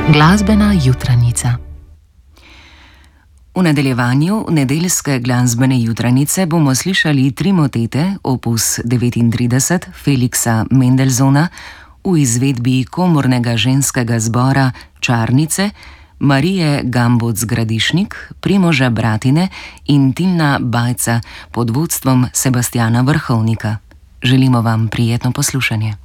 Glasbena jutranja. V nadaljevanju nedeljske glasbene jutranje bomo slišali tri motete opus 39 Felixa Mendelssohna v izvedbi komornega ženskega zbora Čarnice, Marije Gamboc-Gradišnik, Primoža Bratine in Tilna Bajca pod vodstvom Sebastiana Vrhovnika. Želimo vam prijetno poslušanje.